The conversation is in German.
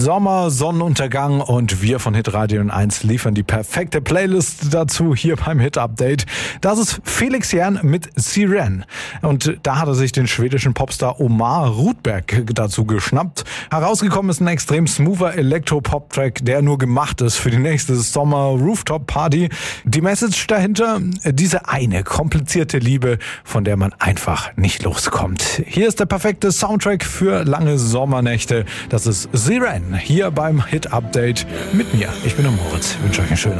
Sommer, Sonnenuntergang und wir von Hitradio 1 liefern die perfekte Playlist dazu hier beim Hit-Update. Das ist Felix Jähn mit Siren. Und da hat er sich den schwedischen Popstar Omar Rudberg dazu geschnappt. Herausgekommen ist ein extrem smoother Elektro-Pop-Track, der nur gemacht ist für die nächste Sommer-Rooftop-Party. Die Message dahinter, diese eine komplizierte Liebe, von der man einfach nicht loskommt. Hier ist der perfekte Soundtrack für lange Sommernächte. Das ist Siren hier beim Hit-Update mit mir. Ich bin der Moritz. Ich wünsche euch einen schönen